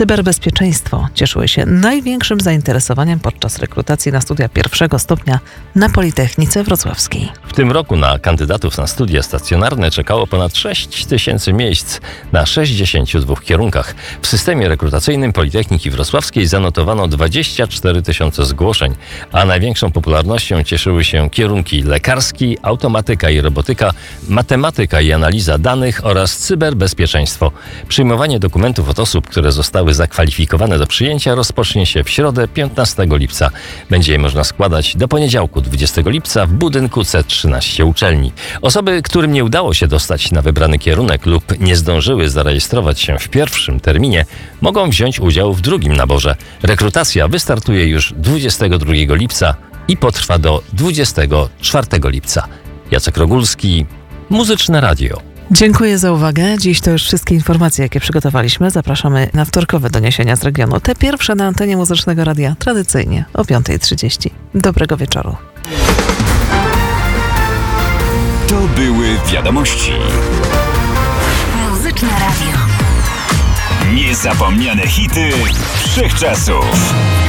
cyberbezpieczeństwo cieszyły się największym zainteresowaniem podczas rekrutacji na studia pierwszego stopnia na Politechnice Wrocławskiej. W tym roku na kandydatów na studia stacjonarne czekało ponad 6 tysięcy miejsc na 62 kierunkach. W systemie rekrutacyjnym Politechniki Wrocławskiej zanotowano 24 tysiące zgłoszeń, a największą popularnością cieszyły się kierunki lekarski, automatyka i robotyka, matematyka i analiza danych oraz cyberbezpieczeństwo. Przyjmowanie dokumentów od osób, które zostały zakwalifikowane do przyjęcia, rozpocznie się w środę 15 lipca. Będzie je można składać do poniedziałku 20 lipca w budynku C13 uczelni. Osoby, którym nie udało się dostać na wybrany kierunek lub nie zdążyły zarejestrować się w pierwszym terminie, mogą wziąć udział w drugim naborze. Rekrutacja wystartuje już 22 lipca i potrwa do 24 lipca. Jacek Rogulski, Muzyczne Radio. Dziękuję za uwagę. Dziś to już wszystkie informacje, jakie przygotowaliśmy. Zapraszamy na wtorkowe doniesienia z regionu. Te pierwsze na antenie Muzycznego Radia, tradycyjnie o 5:30. Dobrego wieczoru. To były wiadomości. Muzyczne Radio. Niezapomniane hity wszechczasów.